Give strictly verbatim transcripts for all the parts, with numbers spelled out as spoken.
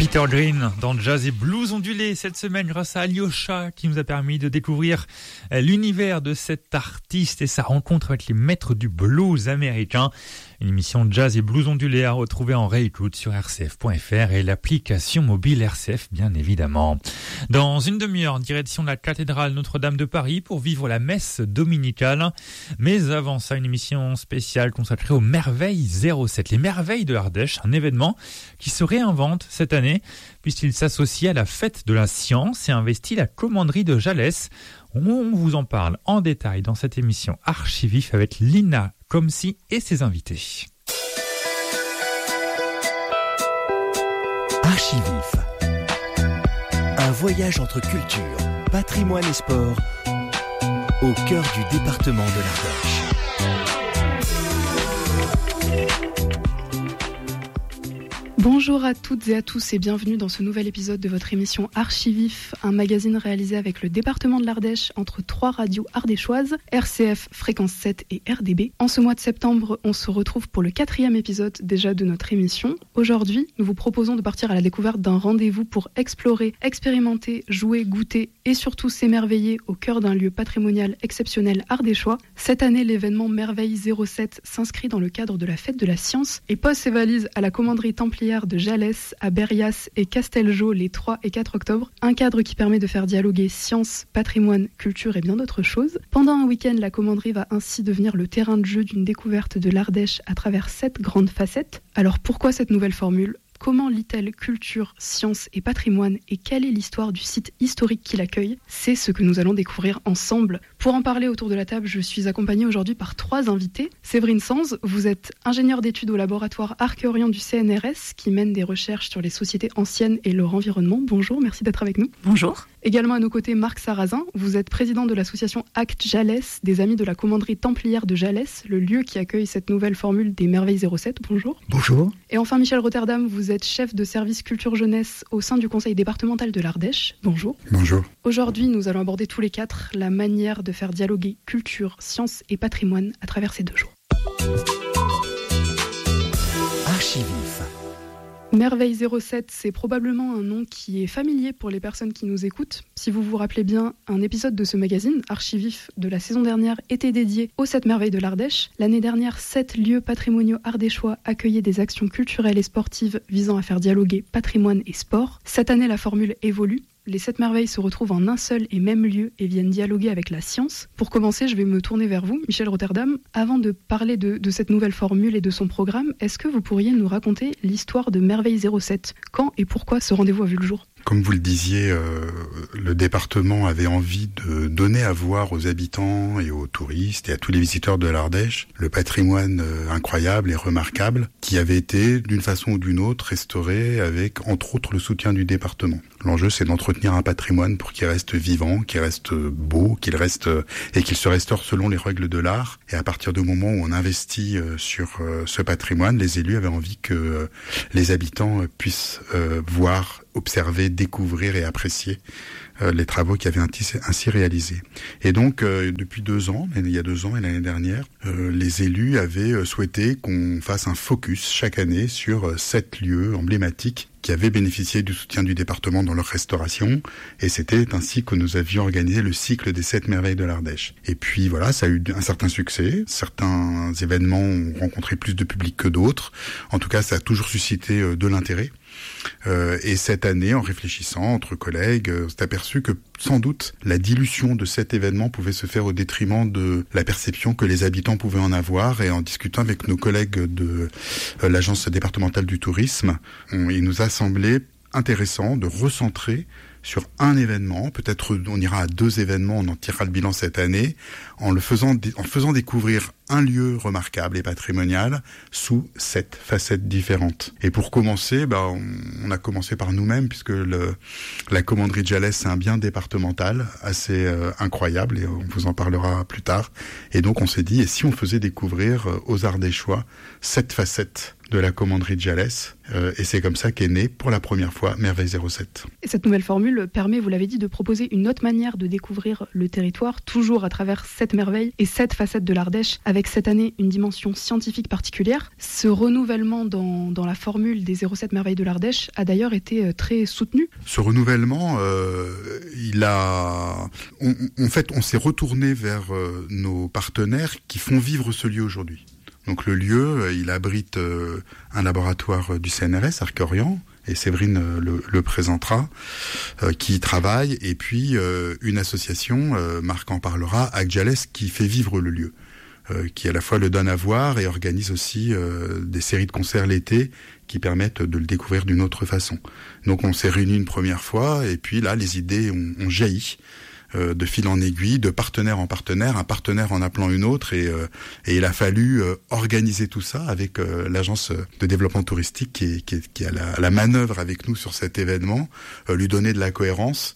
Peter Green dans Jazz et Blues ondulés cette semaine grâce à Alyosha qui nous a permis de découvrir l'univers de cet artiste et sa rencontre avec les maîtres du blues américain. Une émission de Jazz et Blues ondulés à retrouver en réécoute sur r c f point f r et l'application mobile R C F bien évidemment. Dans une demi-heure, direction de la cathédrale Notre-Dame de Paris pour vivre la messe dominicale. Mais avant ça, une émission spéciale consacrée aux merveilles zéro sept. Les merveilles de l'Ardèche, un événement qui se réinvente cette année puisqu'il s'associe à la fête de la science et investit la commanderie de Jalès. On vous en parle en détail dans cette émission Archivif avec Lina Comsi et ses invités. Archivif. Un voyage entre culture, patrimoine et sport au cœur du département de l'Ardèche. Bonjour à toutes et à tous et bienvenue dans ce nouvel épisode de votre émission Archivif, un magazine réalisé avec le département de l'Ardèche entre trois radios ardéchoises, R C F, Fréquence sept et R D B. En ce mois de septembre, on se retrouve pour le quatrième épisode déjà de notre émission. Aujourd'hui, nous vous proposons de partir à la découverte d'un rendez-vous pour explorer, expérimenter, jouer, goûter et surtout s'émerveiller au cœur d'un lieu patrimonial exceptionnel ardéchois. Cette année, l'événement Merveille zéro sept s'inscrit dans le cadre de la fête de la science et pose ses valises à la commanderie templière de Jalès, à Berrias et Casteljo les trois et quatre octobre. Un cadre qui permet de faire dialoguer science, patrimoine, culture et bien d'autres choses. Pendant un week-end, la commanderie va ainsi devenir le terrain de jeu d'une découverte de l'Ardèche à travers sept grandes facettes. Alors pourquoi cette nouvelle formule ? Comment lie-t-elle culture, science et patrimoine et quelle est l'histoire du site historique qui l'accueille ? C'est ce que nous allons découvrir ensemble. Pour en parler autour de la table, je suis accompagnée aujourd'hui par trois invités. Séverine Sanz, vous êtes ingénieure d'études au laboratoire Arc-Orient du C N R S qui mène des recherches sur les sociétés anciennes et leur environnement. Bonjour, merci d'être avec nous. Bonjour. Également à nos côtés, Marc Sarrazin, vous êtes président de l'association Acte Jalès, des Amis de la commanderie templière de Jalès, le lieu qui accueille cette nouvelle formule des Merveilles zéro sept. Bonjour. Bonjour. Et enfin Michel Rotterdam, vous êtes chef de service culture jeunesse au sein du conseil départemental de l'Ardèche. Bonjour. Bonjour. Aujourd'hui, nous allons aborder tous les quatre la manière de faire dialoguer culture, science et patrimoine à travers ces deux jours. Archivif. Merveille zéro sept, c'est probablement un nom qui est familier pour les personnes qui nous écoutent. Si vous vous rappelez bien, un épisode de ce magazine, Archivif, de la saison dernière, était dédié aux sept merveilles de l'Ardèche. L'année dernière, sept lieux patrimoniaux ardéchois accueillaient des actions culturelles et sportives visant à faire dialoguer patrimoine et sport. Cette année, la formule évolue. Les sept merveilles se retrouvent en un seul et même lieu et viennent dialoguer avec la science. Pour commencer, je vais me tourner vers vous, Michel Rotterdam. Avant de parler de, de cette nouvelle formule et de son programme, est-ce que vous pourriez nous raconter l'histoire de Merveille zéro sept ? Quand et pourquoi ce rendez-vous a vu le jour ? Comme vous le disiez, euh, le département avait envie de donner à voir aux habitants et aux touristes et à tous les visiteurs de l'Ardèche le patrimoine euh, incroyable et remarquable qui avait été, d'une façon ou d'une autre, restauré avec, entre autres, le soutien du département. L'enjeu, c'est d'entretenir un patrimoine pour qu'il reste vivant, qu'il reste beau, qu'il reste et qu'il se restaure selon les règles de l'art. Et à partir du moment où on investit euh, sur euh, ce patrimoine, les élus avaient envie que euh, les habitants euh, puissent euh, voir, observer, découvrir et apprécier euh, les travaux qui avaient ainsi, ainsi réalisés. Et donc, euh, depuis deux ans, il y a deux ans et l'année dernière, euh, les élus avaient euh, souhaité qu'on fasse un focus chaque année sur euh, sept lieux emblématiques qui avaient bénéficié du soutien du département dans leur restauration, et c'était ainsi que nous avions organisé le cycle des sept merveilles de l'Ardèche. Et puis voilà, ça a eu un certain succès, certains événements ont rencontré plus de public que d'autres, en tout cas ça a toujours suscité euh, de l'intérêt. Euh, et cette année, en réfléchissant entre collègues, euh, on s'est aperçu que sans doute la dilution de cet événement pouvait se faire au détriment de la perception que les habitants pouvaient en avoir. Et en discutant avec nos collègues de euh, l'agence départementale du tourisme, on, il nous a semblé intéressant de recentrer sur un événement, peut-être on ira à deux événements, on en tirera le bilan cette année, en le faisant, en faisant découvrir un lieu remarquable et patrimonial sous sept facettes différentes. Et pour commencer, bah, on, on a commencé par nous-mêmes, puisque le, la commanderie de Jalès, c'est un bien départemental assez euh, incroyable, et on vous en parlera plus tard. Et donc on s'est dit, et si on faisait découvrir euh, aux Ardéchois sept facettes de la commanderie de Jalès, euh, et c'est comme ça qu'est née pour la première fois Merveille zéro sept. Et cette nouvelle formule, formule permet, vous l'avez dit, de proposer une autre manière de découvrir le territoire, toujours à travers cette merveille et cette facette de l'Ardèche, avec cette année une dimension scientifique particulière. Ce renouvellement dans, dans la formule des zéro sept merveilles de l'Ardèche a d'ailleurs été très soutenu. Ce renouvellement, euh, il a... On, en fait, on s'est retourné vers euh, nos partenaires qui font vivre ce lieu aujourd'hui. Donc le lieu, il abrite euh, un laboratoire du C N R S, Arc-Orient, et Séverine euh, le, le présentera, euh, qui y travaille, et puis euh, une association, euh, Marc en parlera, Agjales, qui fait vivre le lieu, euh, qui à la fois le donne à voir et organise aussi euh, des séries de concerts l'été qui permettent de le découvrir d'une autre façon. Donc on s'est réunis une première fois, et puis là, les idées ont, ont jailli. Euh, de fil en aiguille, de partenaire en partenaire, un partenaire en appelant une autre, et, euh, et il a fallu euh, organiser tout ça avec euh, l'agence de développement touristique qui est, qui est, qui est à, la, à la manœuvre avec nous sur cet événement, euh, lui donner de la cohérence,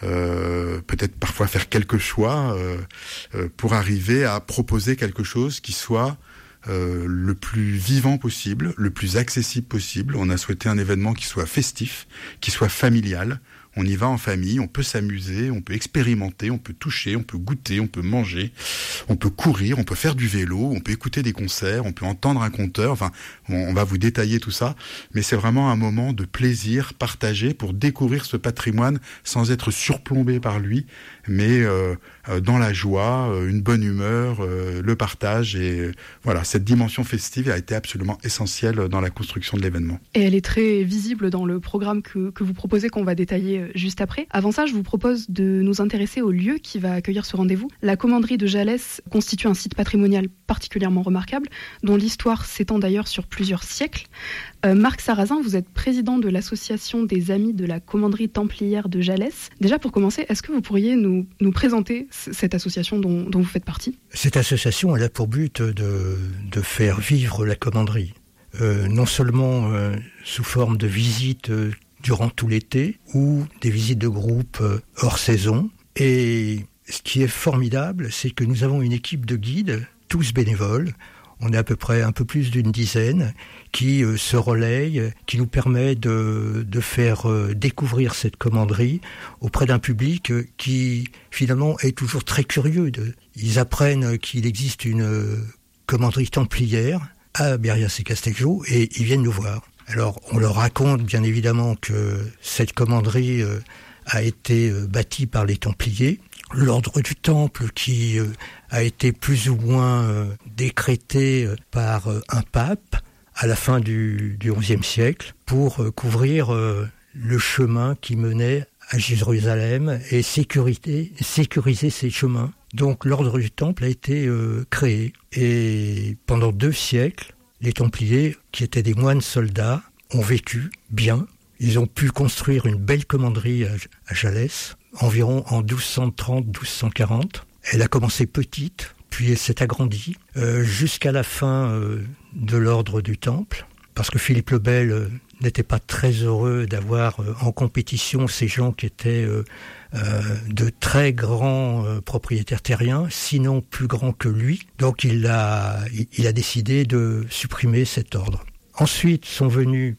euh, peut-être parfois faire quelques choix euh, euh, pour arriver à proposer quelque chose qui soit Euh, le plus vivant possible, le plus accessible possible. On a souhaité un événement qui soit festif, qui soit familial. On y va en famille, on peut s'amuser, on peut expérimenter, on peut toucher, on peut goûter, on peut manger, on peut courir, on peut faire du vélo, on peut écouter des concerts, on peut entendre un conteur. Enfin, on, on va vous détailler tout ça, mais c'est vraiment un moment de plaisir partagé pour découvrir ce patrimoine sans être surplombé par lui, mais euh, dans la joie, une bonne humeur, euh, le partage, et euh, voilà, cette dimension festive a été absolument essentielle dans la construction de l'événement. Et elle est très visible dans le programme que, que vous proposez, qu'on va détailler juste après. Avant ça, je vous propose de nous intéresser au lieu qui va accueillir ce rendez-vous. La commanderie de Jalès constitue un site patrimonial particulièrement remarquable, dont l'histoire s'étend d'ailleurs sur plusieurs siècles. Euh, Marc Sarrazin, vous êtes président de l'association des Amis de la commanderie templière de Jalès. Déjà, pour commencer, est-ce que vous pourriez nous, nous présenter c- cette association dont, dont vous faites partie ? Cette association, elle a pour but de, de faire vivre la commanderie. Euh, non seulement euh, sous forme de visites euh, durant tout l'été, ou des visites de groupe euh, hors saison. Et ce qui est formidable, c'est que nous avons une équipe de guides, tous bénévoles. On est à peu près un peu plus d'une dizaine, qui euh, se relayent, qui nous permet de, de faire euh, découvrir cette commanderie auprès d'un public euh, qui, finalement, est toujours très curieux. De, ils apprennent qu'il existe une euh, commanderie templière à Berrias et Casteljau, et ils viennent nous voir. Alors, on leur raconte, bien évidemment, que cette commanderie euh, a été euh, bâtie par les Templiers. L'ordre du Temple qui euh, a été plus ou moins euh, décrété euh, par euh, un pape à la fin du, du onzième siècle pour euh, couvrir euh, le chemin qui menait à Jérusalem et sécurité, sécuriser ces chemins. Donc, l'ordre du Temple a été euh, créé. Et pendant deux siècles, les Templiers, qui étaient des moines soldats, ont vécu bien. Ils ont pu construire une belle commanderie à, à Jalès, environ en douze cent trente à douze cent quarante. Elle a commencé petite, puis elle s'est agrandie, euh, jusqu'à la fin euh, de l'ordre du Temple, parce que Philippe le Bel euh, n'était pas très heureux d'avoir euh, en compétition ces gens qui étaient euh, euh, de très grands euh, propriétaires terriens, sinon plus grands que lui. Donc il a, il a décidé de supprimer cet ordre. Ensuite sont venus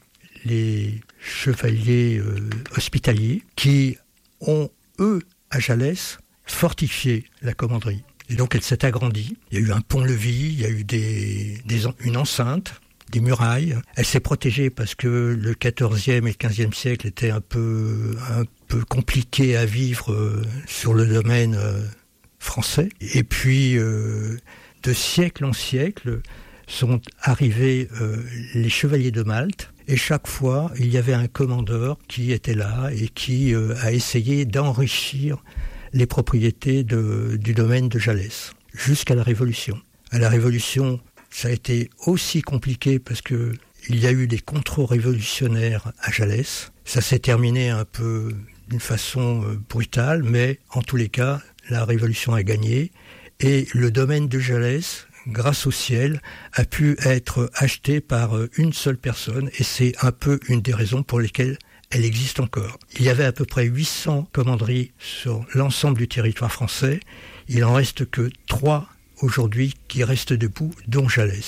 les chevaliers euh, hospitaliers qui ont, eux, à Jalès, fortifié la commanderie. Et donc elle s'est agrandie. Il y a eu un pont-levis, il y a eu des, des, une enceinte, des murailles. Elle s'est protégée parce que le quatorzième et le quinzième siècle étaient un peu, un peu compliqués à vivre euh, sur le domaine euh, français. Et puis, euh, de siècle en siècle, sont arrivés euh, les chevaliers de Malte. Et chaque fois, il y avait un commandeur qui était là et qui euh, a essayé d'enrichir les propriétés de, du domaine de Jalès, jusqu'à la Révolution. À la Révolution, ça a été aussi compliqué parce que il y a eu des contre-révolutionnaires à Jalès. Ça s'est terminé un peu d'une façon euh, brutale, mais en tous les cas, la Révolution a gagné. Et le domaine de Jalès, grâce au ciel, a pu être acheté par une seule personne, et c'est un peu une des raisons pour lesquelles elle existe encore. Il y avait à peu près huit cents commanderies sur l'ensemble du territoire français. Il en reste que trois aujourd'hui qui restent debout, dont Jalès.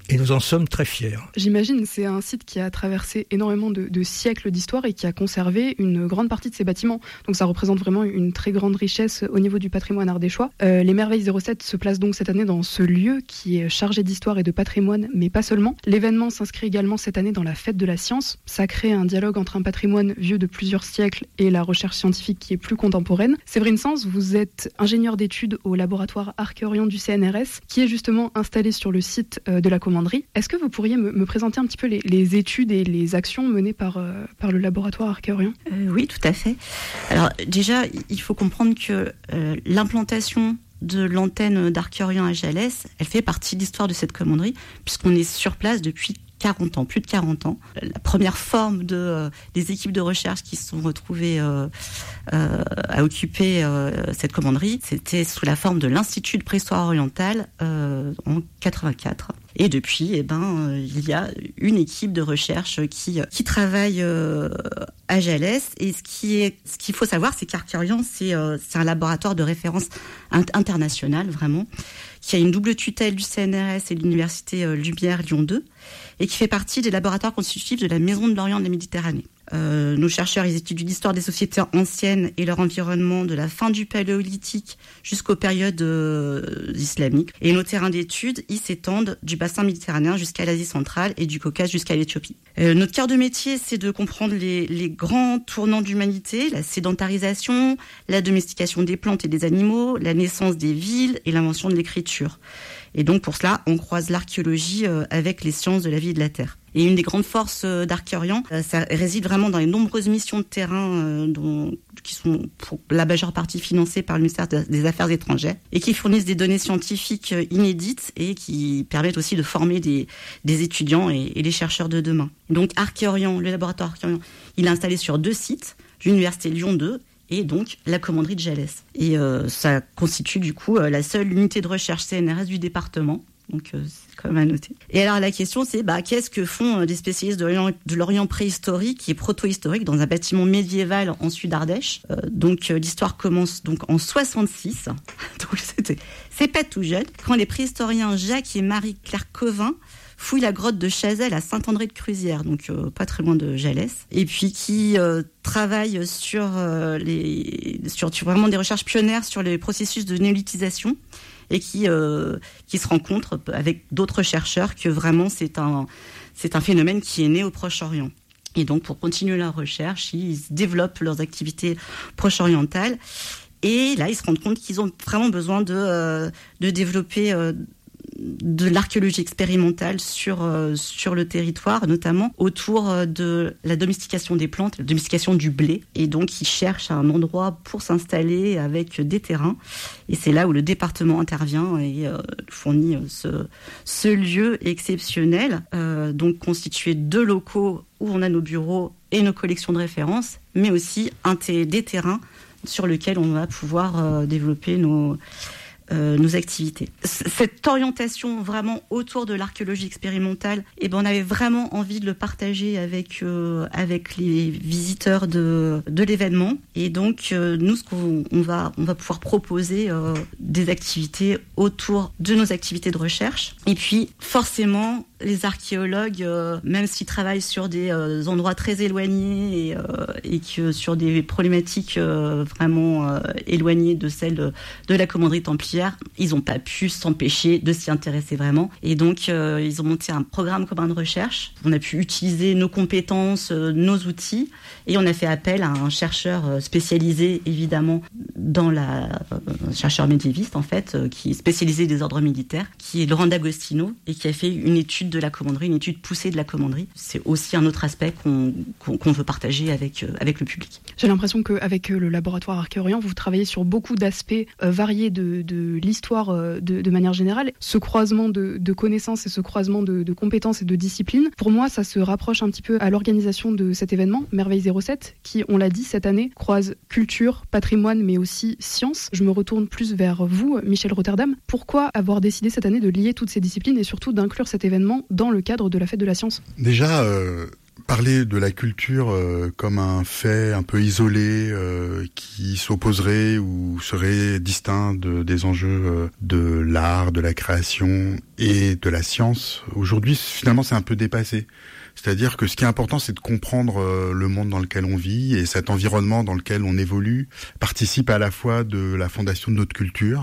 Et nous en sommes très fiers. J'imagine, c'est un site qui a traversé énormément de, de siècles d'histoire et qui a conservé une grande partie de ses bâtiments. Donc ça représente vraiment une très grande richesse au niveau du patrimoine ardéchois. Euh, les Merveilles zéro sept se placent donc cette année dans ce lieu qui est chargé d'histoire et de patrimoine, mais pas seulement. L'événement s'inscrit également cette année dans la fête de la science. Ça crée un dialogue entre un patrimoine vieux de plusieurs siècles et la recherche scientifique qui est plus contemporaine. Séverine Sens, vous êtes ingénieur d'études au laboratoire Arc-et-Orient du C N R S, qui est justement installé sur le site de la commanderie. Est-ce que vous pourriez me, me présenter un petit peu les, les études et les actions menées par, euh, par le laboratoire Arc-et-Orient ? euh, Oui, tout à fait. Alors déjà, il faut comprendre que euh, l'implantation de l'antenne d'Arc-et-Orient à Jalès, elle fait partie de l'histoire de cette commanderie, puisqu'on est sur place depuis quarante ans, plus de quarante ans. La première forme de, euh, des équipes de recherche qui se sont retrouvées euh, euh, à occuper euh, cette commanderie, c'était sous la forme de l'Institut de préhistoire orientale euh, en quatre-vingt-quatre. Et depuis, eh ben, euh, il y a une équipe de recherche qui, qui travaille euh, à Jalès. Et ce, qui est, ce qu'il faut savoir, c'est qu'Arc-et-Orient, c'est, euh, c'est un laboratoire de référence international, vraiment, qui a une double tutelle du C N R S et de l'Université euh, Lumière Lyon deux, et qui fait partie des laboratoires constitutifs de la Maison de l'Orient de la Méditerranée. Euh, nos chercheurs, ils étudient l'histoire des sociétés anciennes et leur environnement de la fin du paléolithique jusqu'aux périodes euh, islamiques. Et nos terrains d'études, ils s'étendent du bassin méditerranéen jusqu'à l'Asie centrale et du Caucase jusqu'à l'Éthiopie. Euh, notre cœur de métier, c'est de comprendre les, les grands tournants d'humanité, la sédentarisation, la domestication des plantes et des animaux, la naissance des villes et l'invention de l'écriture. Et donc pour cela, on croise l'archéologie euh, avec les sciences de la vie et de la terre. Et une des grandes forces euh, d'Arc-et-Orient, euh, ça réside vraiment dans les nombreuses missions de terrain euh, dont, qui sont pour la majeure partie financées par le ministère des Affaires étrangères et qui fournissent des données scientifiques euh, inédites et qui permettent aussi de former des, des étudiants et, et les chercheurs de demain. Donc Arc-et-Orient, le laboratoire Arc-et-Orient, il est installé sur deux sites, l'Université Lyon deux et donc la commanderie de Jalès. Et euh, ça constitue du coup euh, la seule unité de recherche C N R S du département. Donc euh, c'est quand même à noter. Et alors la question c'est bah, qu'est-ce que font euh, des spécialistes de l'Orient, de l'Orient préhistorique et proto-historique dans un bâtiment médiéval en Sud-Ardèche. euh, Donc euh, l'histoire commence donc en soixante-six. Donc c'était, c'est pas tout jeune. Quand les préhistoriens Jacques et Marie-Claire Covin fouille la grotte de Chazelles à Saint-André-de-Cruzières, donc euh, pas très loin de Jalès, et puis qui euh, travaille sur, euh, les, sur, sur vraiment des recherches pionnières sur les processus de néolithisation, et qui, euh, qui se rencontrent avec d'autres chercheurs que vraiment c'est un, c'est un phénomène qui est né au Proche-Orient. Et donc pour continuer leur recherche, ils développent leurs activités proche-orientales, et là ils se rendent compte qu'ils ont vraiment besoin de, euh, de développer euh, de l'archéologie expérimentale sur, euh, sur le territoire, notamment autour euh, de la domestication des plantes, la domestication du blé. Et donc, ils cherchent un endroit pour s'installer avec des terrains. Et c'est là où le département intervient et euh, fournit euh, ce, ce lieu exceptionnel, euh, donc constitué de locaux où on a nos bureaux et nos collections de référence, mais aussi un t- des terrains sur lesquels on va pouvoir euh, développer nos... Euh, nos activités. C- cette orientation vraiment autour de l'archéologie expérimentale, eh ben, on avait vraiment envie de le partager avec, euh, avec les visiteurs de, de l'événement. Et donc, euh, nous, ce qu'on on va, on va pouvoir proposer euh, des activités autour de nos activités de recherche. Et puis, forcément, les archéologues, euh, même s'ils travaillent sur des euh, endroits très éloignés et, euh, et que sur des problématiques euh, vraiment euh, éloignées de celles de, de la commanderie templière, ils n'ont pas pu s'empêcher de s'y intéresser vraiment. Et donc, euh, ils ont monté un programme commun de recherche. On a pu utiliser nos compétences, euh, nos outils, et on a fait appel à un chercheur spécialisé, évidemment, dans la... Euh, un chercheur médiéviste, en fait, euh, qui est spécialisé des ordres militaires, qui est Laurent D'Agostino, et qui a fait une étude de la commanderie, une étude poussée de la commanderie. C'est aussi un autre aspect qu'on, qu'on, qu'on veut partager avec, euh, avec le public. J'ai l'impression qu'avec le laboratoire Arc-et-Orient, vous travaillez sur beaucoup d'aspects euh, variés de, de l'histoire euh, de, de manière générale. Ce croisement de, de connaissances et ce croisement de, de compétences et de disciplines, pour moi, ça se rapproche un petit peu à l'organisation de cet événement, Merveilles zéro sept, qui, on l'a dit, cette année, croise culture, patrimoine, mais aussi science. Je me retourne plus vers vous, Michel Rotterdam. Pourquoi avoir décidé cette année de lier toutes ces disciplines et surtout d'inclure cet événement dans le cadre de la Fête de la Science ? Déjà, euh, parler de la culture euh, comme un fait un peu isolé euh, qui s'opposerait ou serait distinct de, des enjeux euh, de l'art, de la création et de la science, aujourd'hui finalement c'est un peu dépassé. C'est-à-dire que ce qui est important, c'est de comprendre euh, le monde dans lequel on vit et cet environnement dans lequel on évolue participe à la fois de la fondation de notre culture,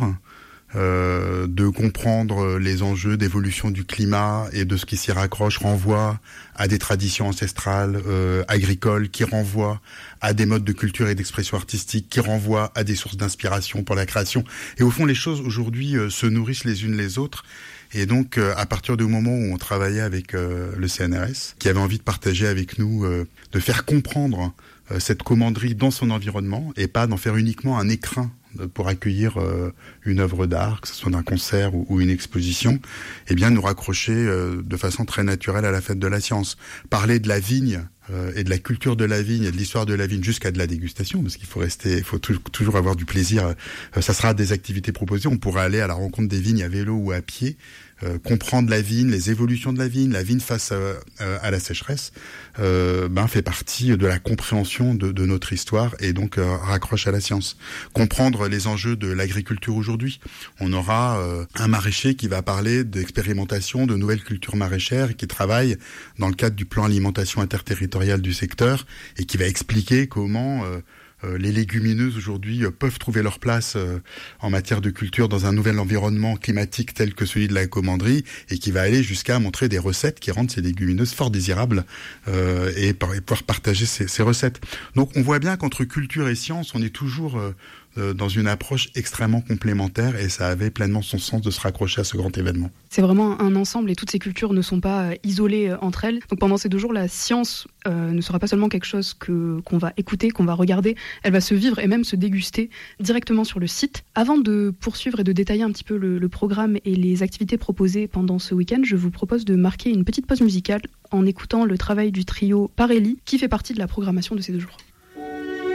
euh, de comprendre les enjeux d'évolution du climat et de ce qui s'y raccroche, renvoie à des traditions ancestrales euh, agricoles, qui renvoient à des modes de culture et d'expression artistique, qui renvoient à des sources d'inspiration pour la création. Et au fond, les choses aujourd'hui euh, se nourrissent les unes les autres. Et donc, euh, à partir du moment où on travaillait avec euh, le C N R S, qui avait envie de partager avec nous, euh, de faire comprendre euh, cette commanderie dans son environnement, et pas d'en faire uniquement un écrin pour accueillir euh, une œuvre d'art, que ce soit un concert ou, ou une exposition, eh bien nous raccrocher euh, de façon très naturelle à la fête de la science. Parler de la vigne euh, et de la culture de la vigne et de l'histoire de la vigne jusqu'à de la dégustation, parce qu'il faut rester, il faut tou- toujours avoir du plaisir. Euh, ça sera des activités proposées. On pourra aller à la rencontre des vignes à vélo ou à pied, euh, comprendre la vigne, les évolutions de la vigne, la vigne face à, à, à la sécheresse, euh, ben fait partie de la compréhension de, de notre histoire et donc euh, raccroche à la science. Comprendre les enjeux de l'agriculture aujourd'hui. On aura euh, un maraîcher qui va parler d'expérimentation de nouvelles cultures maraîchères et qui travaille dans le cadre du plan alimentation interterritorial du secteur et qui va expliquer comment euh, euh, les légumineuses aujourd'hui euh, peuvent trouver leur place euh, en matière de culture dans un nouvel environnement climatique tel que celui de la commanderie et qui va aller jusqu'à montrer des recettes qui rendent ces légumineuses fort désirables euh, et, par, et pouvoir partager ces, ces recettes. Donc on voit bien qu'entre culture et science, on est toujours euh, dans une approche extrêmement complémentaire et ça avait pleinement son sens de se raccrocher à ce grand événement. C'est vraiment un ensemble et toutes ces cultures ne sont pas isolées entre elles. Donc pendant ces deux jours, la science euh, ne sera pas seulement quelque chose que, qu'on va écouter, qu'on va regarder, elle va se vivre et même se déguster directement sur le site. Avant de poursuivre et de détailler un petit peu le, le programme et les activités proposées pendant ce week-end, je vous propose de marquer une petite pause musicale en écoutant le travail du trio Parelli qui fait partie de la programmation de ces deux jours.